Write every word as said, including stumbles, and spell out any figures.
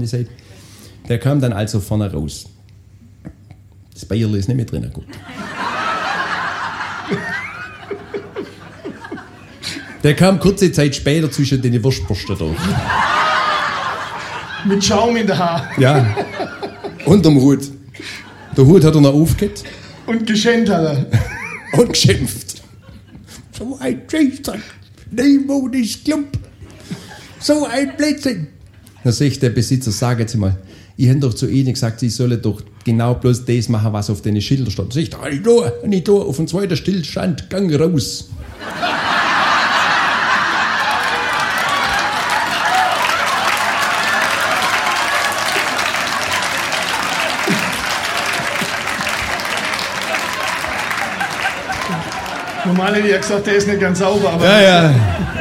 eine Seite. Der kam dann also vorne raus. Das Bayerl ist nicht mehr drin, gut. Der kam kurze Zeit später zwischen den Wurstbürsten durch. Mit Schaum in der Haar. Ja, unterm Hut. Der Hut hat er noch aufgehört. Und geschenkt hat er. Und geschimpft. So ein Scheißdreck. Neumodisch Klump. So ein Blödsinn. Dann sagt der Besitzer, sagen Sie mal, ich habe doch zu Ihnen gesagt, Sie sollen doch genau bloß das machen, was auf den Schildern steht. Sagt er, nicht da, nicht da, auf dem zweiten Stillstand, gang raus. Normal hätte ich ja gesagt, der ist nicht ganz sauber, aber... Ja, ja.